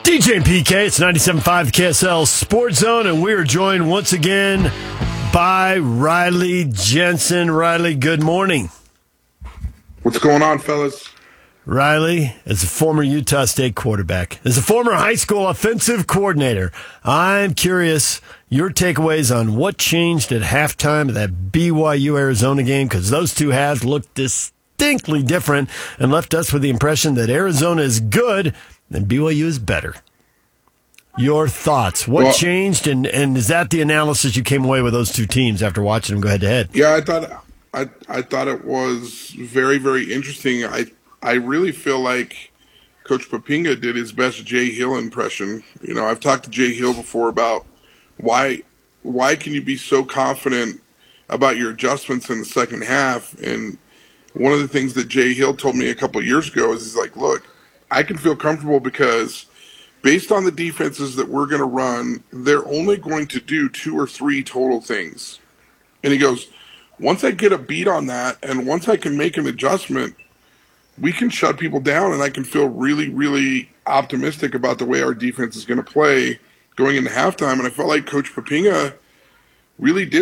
DJ and PK, it's 97.5 KSL Sports Zone, and we are joined once again by Riley Jensen. Riley, good morning. What's going on, fellas? Riley, as a former Utah State quarterback, as a former high school offensive coordinator, I'm curious your takeaways on what changed at halftime of that BYU-Arizona game, because those two halves looked distinctly different and left us with the impression that Arizona is good and BYU is better. Your thoughts. What changed, and is that the analysis you came away with those two teams after watching them go head-to-head? Yeah, I thought it was very, very interesting. I really feel like Coach Poppinga did his best Jay Hill impression. You know, I've talked to Jay Hill before about why can you be so confident about your adjustments in the second half? And one of the things that Jay Hill told me a couple of years ago is he's like, look, I can feel comfortable because based on the defenses that we're going to run, they're only going to do 2 or 3 total things. And he goes, once I get a beat on that and once I can make an adjustment, we can shut people down, and I can feel really, really optimistic about the way our defense is going to play going into halftime. And I felt like Coach Poppinga really did